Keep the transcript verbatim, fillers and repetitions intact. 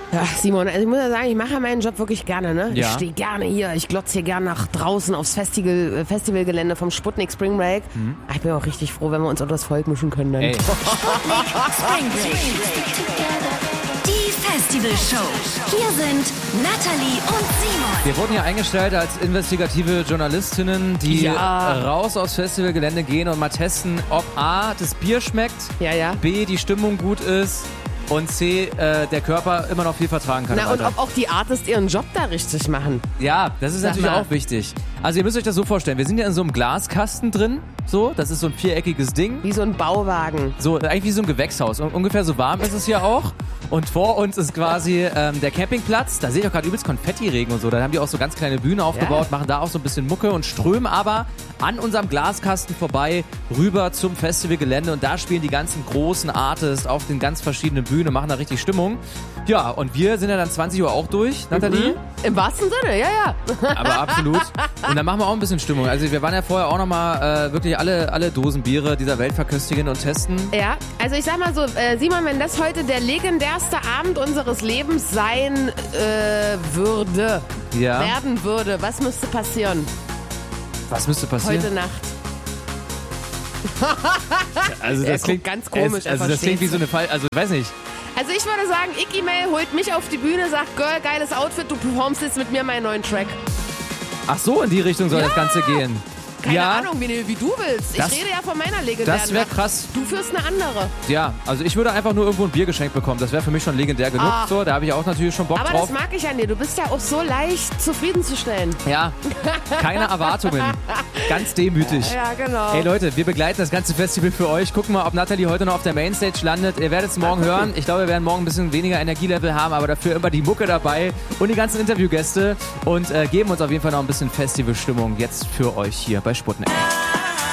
Ja, Simon, also ich muss ja sagen, ich mache ja meinen Job wirklich gerne, ne? Ja. Ich stehe gerne hier, ich glotze hier gerne nach draußen aufs Festival, Festivalgelände vom Sputnik Spring Break. Mhm. Ach, ich bin auch richtig froh, wenn wir uns unter das Volk mischen können dann. Ey. Sputnik Spring Break. Die Festival Show. Hier sind Natalie und Simon. Wir wurden hier eingestellt als investigative Journalistinnen, die Ja. raus aufs Festivalgelände gehen und mal testen, ob A, das Bier schmeckt, Ja, ja. B, die Stimmung gut ist und C, äh, der Körper immer noch viel vertragen kann. Na, im und Alter. ob auch die Artists ihren Job da richtig machen. Ja, das ist Sag natürlich mal. auch wichtig. Also ihr müsst euch das so vorstellen, wir sind ja in so einem Glaskasten drin, so, das ist so ein viereckiges Ding. Wie so ein Bauwagen. So, eigentlich wie so ein Gewächshaus. Un- ungefähr so warm ist es hier auch. Und vor uns ist quasi ähm, der Campingplatz. Da sehe ich auch gerade übelst Konfettiregen und so. Da haben die auch so ganz kleine Bühne aufgebaut, Ja. machen da auch so ein bisschen Mucke und strömen aber an unserem Glaskasten vorbei rüber zum Festivalgelände. Und da spielen die ganzen großen Artists auf den ganz verschiedenen Bühnen, machen da richtig Stimmung. Ja, und wir sind ja dann zwanzig Uhr auch durch, Nathalie. Im wahrsten Sinne, ja, ja. Aber absolut. Und dann machen wir auch ein bisschen Stimmung. Also wir waren ja vorher auch nochmal äh, wirklich alle, alle Dosen Biere dieser Welt verköstigen und testen. Ja, also ich sag mal so, äh, Simon, wenn das heute der legendärste Abend unseres Lebens sein äh, würde, Ja. werden würde, was müsste passieren Was müsste passieren? heute Nacht? Also Er das guckt klingt ganz komisch, Es, er also das klingt wie versteht's. so eine Fall. Also weiß nicht. Also ich würde sagen, Icky-Mail holt mich auf die Bühne, sagt, Girl, geiles Outfit, du performst jetzt mit mir meinen neuen Track. Ach so, in die Richtung soll Ja. das Ganze gehen. Keine ja, Ahnung, wie, wie du willst. Das- ich rede ja von meiner legendären das wäre Nacht. krass. Du führst eine andere. Ja, also ich würde einfach nur irgendwo ein Bier geschenkt bekommen. Das wäre für mich schon legendär genug. Ah. So, da habe ich auch natürlich schon Bock Aber drauf. das mag ich an dir. Du bist ja auch so leicht zufriedenzustellen. Ja, keine Erwartungen. Ganz demütig. Ja, genau. Hey Leute, wir begleiten das ganze Festival für euch. Gucken mal, ob Nathalie heute noch auf der Mainstage landet. Ihr werdet es morgen hören. Ich glaube, wir werden morgen ein bisschen weniger Energielevel haben, aber dafür immer die Mucke dabei und die ganzen Interviewgäste und äh, geben uns auf jeden Fall noch ein bisschen Festivalstimmung jetzt für euch hier bei Sputnik.